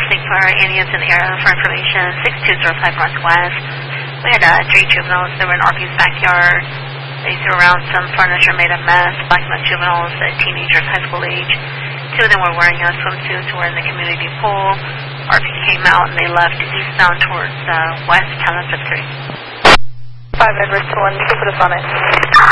requesting for Indians in the area for information, 6205 Northwest. We had 3 juveniles that were in RP's backyard. They threw around some furniture, made a mess. Black and white juveniles, teenagers, high school age. 2 of them were wearing swimsuits, were in the community pool. RP came out and they left eastbound towards west, Talent of 3. 5 Edwards to 1, you can put us on it.